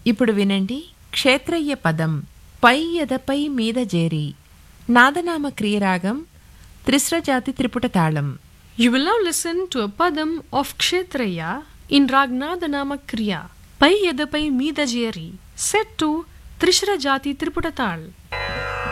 ఇప్పుడు వినండి క్షేత్రయ్య పదం పై ఎదపై మీద జేరి నాదనామ క్రియరాగం త్రిశ్రజాతి త్రిపుట తాళం. You will now listen to a padam of Kshetraya in Ragnadhanama Kriya, Pai Yadapai Mida Jeri, set to Trishra Jati Triputatal.